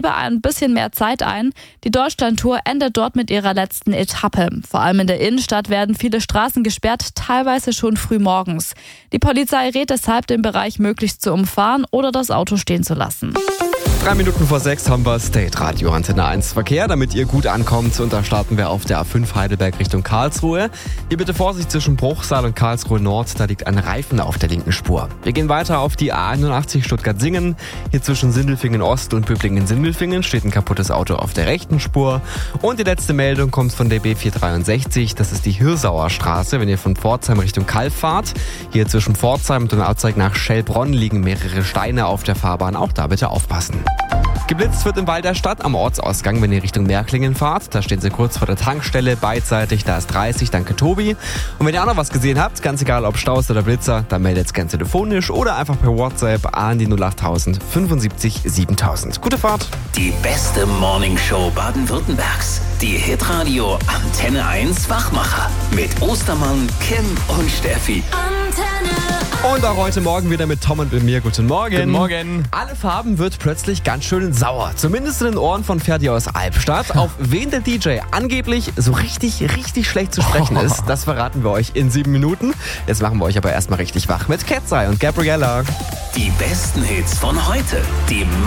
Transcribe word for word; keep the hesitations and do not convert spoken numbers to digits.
wir ein bisschen mehr Zeit ein. Die Deutschlandtour endet dort mit ihrer letzten Etappe. Vor allem in der Innenstadt werden viele Straßen gesperrt, teilweise schon früh morgens. Die Polizei rät deshalb, den Bereich möglichst zu umfahren oder das Auto stehen zu lassen. Drei Minuten vor sechs haben wir State Radio Antenne eins Verkehr, damit ihr gut ankommt. Und da starten wir auf der A fünf Heidelberg Richtung Karlsruhe. Hier bitte Vorsicht zwischen Bruchsal und Karlsruhe Nord, da liegt ein Reifen auf der linken Spur. Wir gehen weiter auf die A einundachtzig Stuttgart-Singen. Hier zwischen Sindelfingen Ost und Böblingen-Sindelfingen steht ein kaputtes Auto auf der rechten Spur. Und die letzte Meldung kommt von der B vierhundertdreiundsechzig, das ist die Hirsauer Straße, wenn ihr von Pforzheim Richtung Kalf fahrt. Hier zwischen Pforzheim und dem Abzweig nach Schellbronn liegen mehrere Steine auf der Fahrbahn, auch da bitte aufpassen. Geblitzt wird im Wald der Stadt am Ortsausgang, wenn ihr Richtung Märklingen fahrt. Da stehen sie kurz vor der Tankstelle, beidseitig, da ist dreißig, danke Tobi. Und wenn ihr auch noch was gesehen habt, ganz egal ob Staus oder Blitzer, dann meldet es gerne telefonisch oder einfach per WhatsApp an die null acht tausend fünfundsiebzig siebentausend. Gute Fahrt! Die beste Morningshow Baden-Württembergs. Die Hitradio Antenne eins Wachmacher. Mit Ostermann, Kim und Steffi. Antenne. Und auch heute Morgen wieder mit Tom und mit mir. Guten Morgen. Guten Morgen. Alle Farben wird plötzlich ganz schön sauer. Zumindest in den Ohren von Ferdi aus Albstadt. Auf wen der D J angeblich so richtig, richtig schlecht zu sprechen ist, das verraten wir euch in sieben Minuten. Jetzt machen wir euch aber erstmal richtig wach mit Cat's Eye und Gabriella. Die besten Hits von heute. Die